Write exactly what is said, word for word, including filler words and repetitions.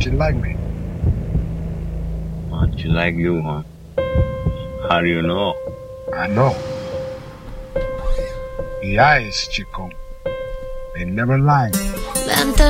she like me. Uh, she like you, huh? How do you know? I know. The eyes, chico. They never lie.